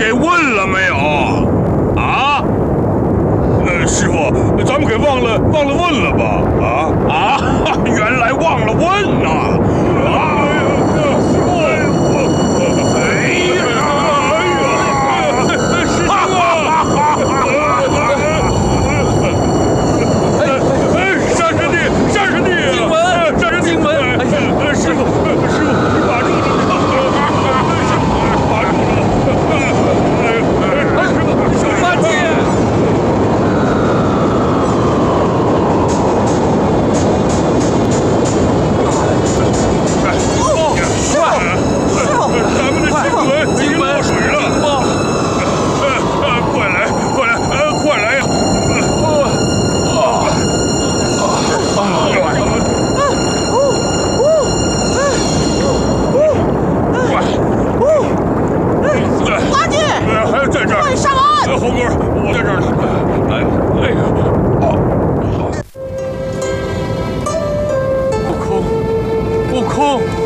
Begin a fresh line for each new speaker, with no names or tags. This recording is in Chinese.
给问了没有？啊？师傅，咱们给忘了问了吧？原来忘了问呐！猴哥，我在这儿呢。好。悟空，